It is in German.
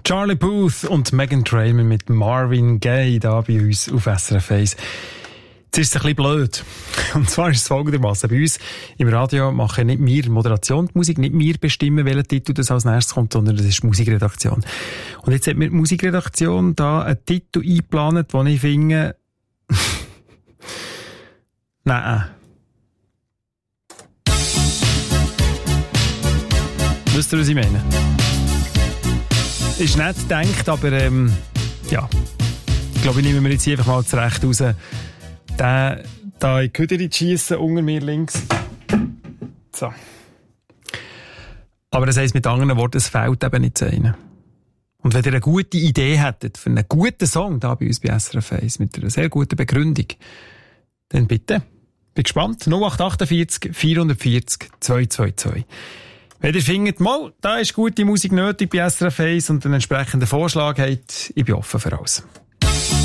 Charlie Puth und Meghan Trainor mit Marvin Gaye da bei uns auf SRF 1. Jetzt ist es ein bisschen blöd. Und zwar ist es folgendermaßen. Bei uns im Radio machen nicht wir Moderation die Musik, nicht wir bestimmen, welcher Titel das als nächstes kommt, sondern das ist die Musikredaktion. Und jetzt hat mir die Musikredaktion da einen Titel eingeplant, den ich finde... Nein. Wisst ihr, was ich meine? Ist nett gedacht, aber ja. Ich glaube, ich nehme mir jetzt einfach mal zurecht raus. Den da in die Küderi schiessen, unter mir links. So. Aber das heisst mit anderen Worten, es fehlt eben nicht zu einem. Und wenn ihr eine gute Idee hättet für einen guten Song da bei uns bei SRF 1 mit einer sehr guten Begründung, dann bitte. Bin gespannt. 0848 440 222. Wenn ihr findet, mal, da ist gute Musik nötig bei SRF 1 und einen entsprechenden Vorschlag habt, ich bin offen für alles.